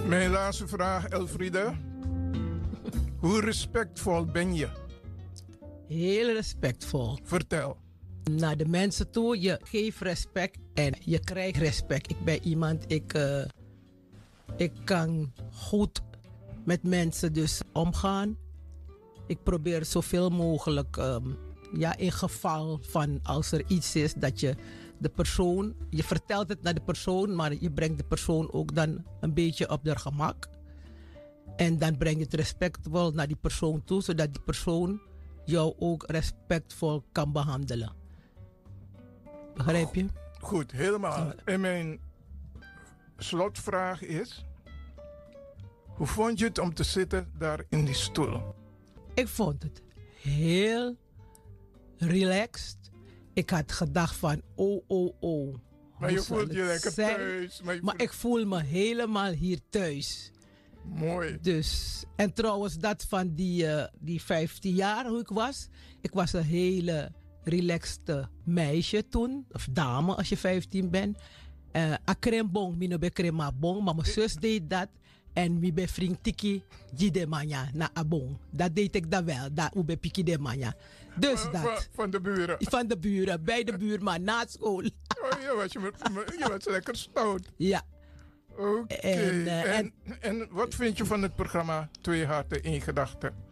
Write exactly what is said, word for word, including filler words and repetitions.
Mijn laatste vraag, Elfriede. Hoe respectvol ben je? Heel respectvol. Vertel. Naar de mensen toe, je geeft respect en je krijgt respect. Ik ben iemand, ik, uh, ik kan goed met mensen dus omgaan. Ik probeer zoveel mogelijk, um, ja, in geval van als er iets is dat je de persoon, je vertelt het naar de persoon, maar je brengt de persoon ook dan een beetje op haar gemak. En dan breng je het respectvol naar die persoon toe, zodat die persoon jou ook respectvol kan behandelen. Begrijp je? Goed, helemaal. En mijn slotvraag is: hoe vond je het om te zitten daar in die stoel? Ik vond het heel relaxed. Ik had gedacht van, oh, oh, oh. Maar je voelt je lekker zijn? thuis. Maar, maar ik voel me helemaal hier thuis. Mooi. Dus, en trouwens, dat van die, uh, die vijftien jaar hoe ik was. Ik was een hele relaxed meisje toen. Of dame als je vijftien bent. Uh, Akrembong, mino be krema bong. Maar mijn zus deed dat. En mi be vriend tiki jide manja na abong. Dat deed ik dan wel. Dat ube piki de manja. Dus van, dat. Van, van de buren. Van de buren. Bij de buurman. Na school. Oh, je was, je, je was lekker stout. Ja. Oké. Okay. En, uh, en, en, en wat vind je van het programma Twee Harten, één Gedachte?